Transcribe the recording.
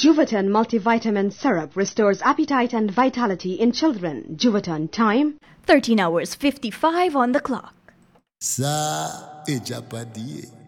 Juvaton multivitamin syrup restores appetite and vitality in children. Juvaton time 13 hours 55 on the clock. Sa ejapadiye.